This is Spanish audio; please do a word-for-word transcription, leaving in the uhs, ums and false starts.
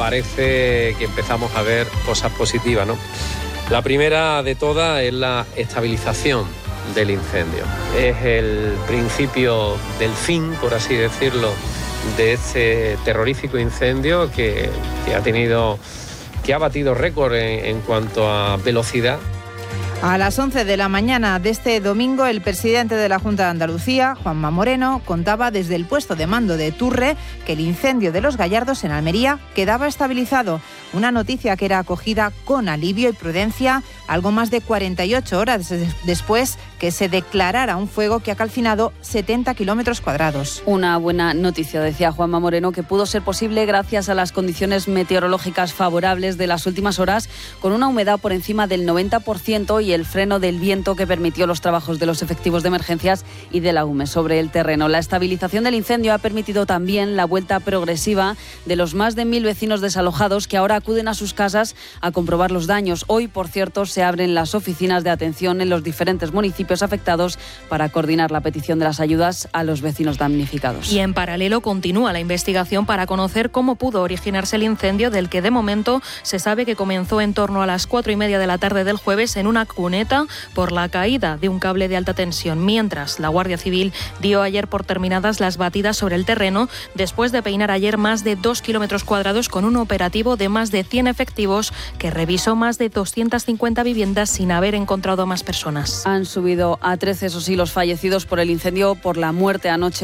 parece que empezamos a ver cosas positivas, ¿no? La primera de todas es la estabilización del incendio. Es el principio del fin, por así decirlo, de este terrorífico incendio que, que ha tenido, que ha batido récord en, en cuanto a velocidad. A las once de la mañana de este domingo, el presidente de la Junta de Andalucía, Juanma Moreno, contaba desde el puesto de mando de Turre que el incendio de Los Gallardos en Almería quedaba estabilizado. Una noticia que era acogida con alivio y prudencia algo más de cuarenta y ocho horas después que se declarara un fuego que ha calcinado setenta kilómetros cuadrados. Una buena noticia, decía Juanma Moreno, que pudo ser posible gracias a las condiciones meteorológicas favorables de las últimas horas, con una humedad por encima del noventa por ciento y el freno del viento que permitió los trabajos de los efectivos de emergencias y de la U M E sobre el terreno. La estabilización del incendio ha permitido también la vuelta progresiva de los más de mil vecinos desalojados que ahora acuden a sus casas a comprobar los daños. Hoy, por cierto, se abren las oficinas de atención en los diferentes municipios afectados para coordinar la petición de las ayudas a los vecinos damnificados. Y en paralelo continúa la investigación para conocer cómo pudo originarse el incendio, del que de momento se sabe que comenzó en torno a las cuatro y media de la tarde del jueves en una cuneta por la caída de un cable de alta tensión, mientras la Guardia Civil dio ayer por terminadas las batidas sobre el terreno después de peinar ayer más de dos kilómetros cuadrados con un operativo de más de cien efectivos que revisó más de doscientas cincuenta viviendas sin haber encontrado a más personas. Han subido a trece, eso sí, los fallecidos por el incendio por la muerte anoche